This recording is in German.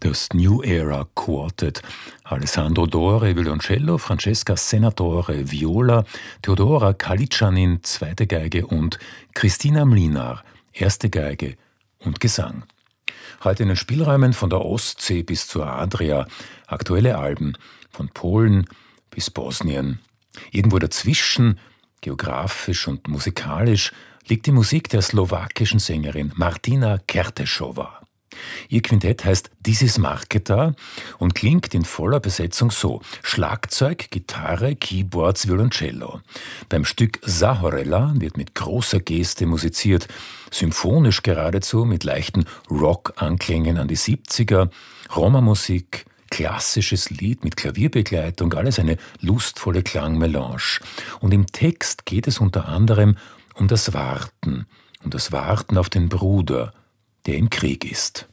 Das New Era Quartet. Alessandro Dore, Violoncello, Francesca Senatore, Viola, Theodora Kalitschanin, zweite Geige und Christina Mlinar, erste Geige und Gesang. Heute in den Spielräumen von der Ostsee bis zur Adria, aktuelle Alben von Polen bis Bosnien. Irgendwo dazwischen, geografisch und musikalisch, liegt die Musik der slowakischen Sängerin Martina Kertészová. Ihr Quintett heißt Dieses Marketa und klingt in voller Besetzung so: Schlagzeug, Gitarre, Keyboards, Violoncello. Beim Stück Zahorella wird mit großer Geste musiziert, symphonisch geradezu, mit leichten Rock-Anklängen an die 70er, Roma-Musik, klassisches Lied mit Klavierbegleitung, alles eine lustvolle Klangmelange. Und im Text geht es unter anderem um das Warten auf den Bruder, der im Krieg ist.